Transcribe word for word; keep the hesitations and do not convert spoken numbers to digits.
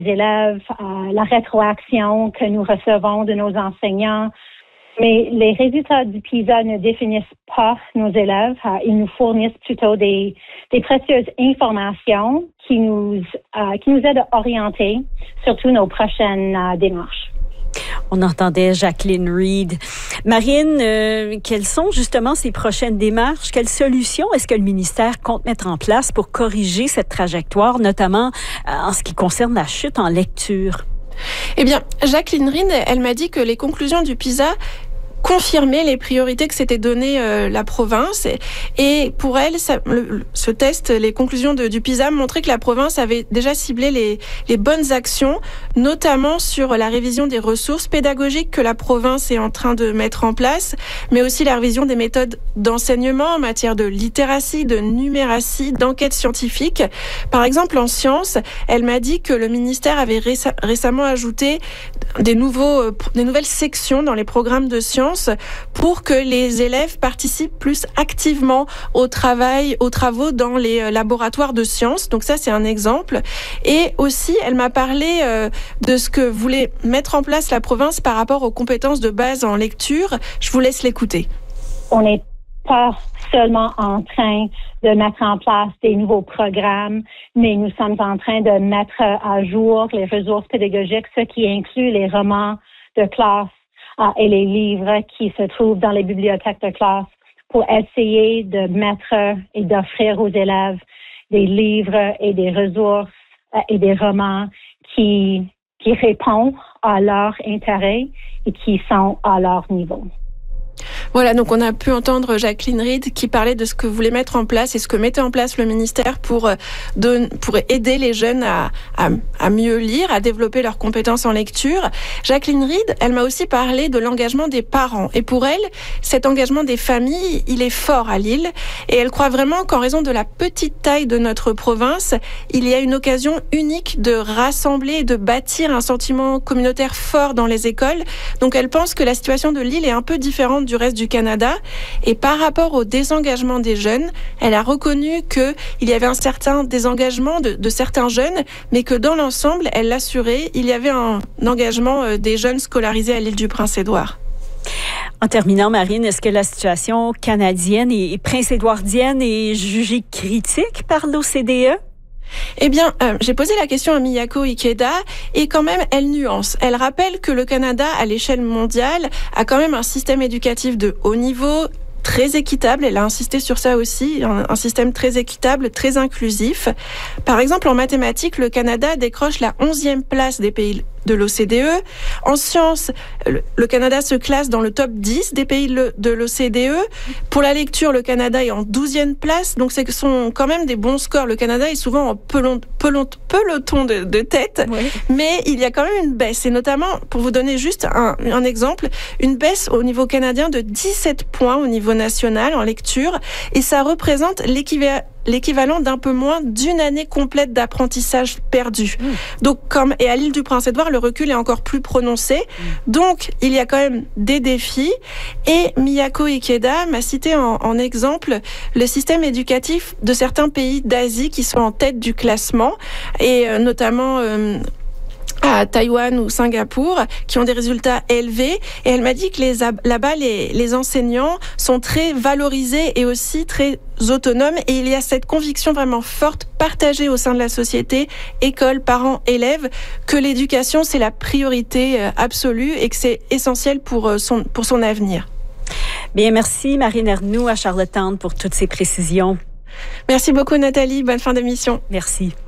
élèves, euh, la rétroaction que nous recevons de nos enseignants. Mais les résultats du PISA ne définissent pas nos élèves. Euh, ils nous fournissent plutôt des, des précieuses informations qui nous, euh, qui nous aident à orienter surtout nos prochaines euh, démarches. On entendait Jacqueline Reid. Marine, euh, quelles sont justement ces prochaines démarches? Quelles solutions est-ce que le ministère compte mettre en place pour corriger cette trajectoire, notamment euh, en ce qui concerne la chute en lecture? Eh bien, Jacqueline Reid, elle m'a dit que les conclusions du PISA confirmer les priorités que s'était données euh, la province. Et, et pour elle, ça, le, ce test, les conclusions de, du PISA montraient que la province avait déjà ciblé les, les bonnes actions, notamment sur la révision des ressources pédagogiques que la province est en train de mettre en place, mais aussi la révision des méthodes d'enseignement en matière de littératie, de numératie, d'enquête scientifique. Par exemple, en sciences, elle m'a dit que le ministère avait réce- récemment ajouté des, nouveaux, euh, des nouvelles sections dans les programmes de sciences pour que les élèves participent plus activement au travail, aux travaux dans les laboratoires de sciences. Donc ça, c'est un exemple. Et aussi, elle m'a parlé euh, de ce que voulait mettre en place la province par rapport aux compétences de base en lecture. Je vous laisse l'écouter. On n'est pas seulement en train de mettre en place des nouveaux programmes, mais nous sommes en train de mettre à jour les ressources pédagogiques, ce qui inclut les romans de classe et les livres qui se trouvent dans les bibliothèques de classe pour essayer de mettre et d'offrir aux élèves des livres et des ressources et des romans qui, qui répondent à leur intérêt et qui sont à leur niveau. Voilà, donc on a pu entendre Jacqueline Reid qui parlait de ce que voulait mettre en place et ce que mettait en place le ministère pour, de, pour aider les jeunes à, à, à mieux lire, à développer leurs compétences en lecture. Jacqueline Reid, elle m'a aussi parlé de l'engagement des parents. Et pour elle, cet engagement des familles, il est fort à Lille. Et elle croit vraiment qu'en raison de la petite taille de notre province, il y a une occasion unique de rassembler et de bâtir un sentiment communautaire fort dans les écoles. Donc elle pense que la situation de Lille est un peu différente du reste du Canada. Et par rapport au désengagement des jeunes, elle a reconnu qu'il y avait un certain désengagement de, de certains jeunes, mais que dans l'ensemble, elle l'assurait, il y avait un engagement des jeunes scolarisés à l'île du Prince-Édouard. En terminant, Marine, est-ce que la situation canadienne et prince-édouardienne est jugée critique par l'O C D E? Eh bien, euh, j'ai posé la question à Miyako Ikeda et quand même, elle nuance. Elle rappelle que le Canada, à l'échelle mondiale, a quand même un système éducatif de haut niveau, très équitable. Elle a insisté sur ça aussi, un, un système très équitable, très inclusif. Par exemple, en mathématiques, le Canada décroche la onzième place des pays de l'O C D E. En sciences, le, le Canada se classe dans le top dix des pays de, de l'O C D E. Pour la lecture, le Canada est en douzième place, donc ce sont quand même des bons scores. Le Canada est souvent en pelon, pelon, peloton de, de tête, oui. Mais il y a quand même une baisse, et notamment, pour vous donner juste un, un exemple, une baisse au niveau canadien de dix-sept points au niveau national en lecture, et ça représente l'équivalent l'équivalent d'un peu moins d'une année complète d'apprentissage perdu. Mmh. Donc, comme, et à l'île du Prince-Édouard, le recul est encore plus prononcé. Mmh. Donc, il y a quand même des défis. Et Miyako Ikeda m'a cité en, en exemple le système éducatif de certains pays d'Asie qui sont en tête du classement, et euh, notamment euh, à Taïwan ou Singapour, qui ont des résultats élevés. Et elle m'a dit que les, là-bas, les, les enseignants sont très valorisés et aussi très autonomes. Et il y a cette conviction vraiment forte, partagée au sein de la société, école, parents, élèves, que l'éducation, c'est la priorité absolue et que c'est essentiel pour son, pour son avenir. Bien, merci Marine Ernoult à Charlottetown pour toutes ces précisions. Merci beaucoup Nathalie, bonne fin d'émission. Merci.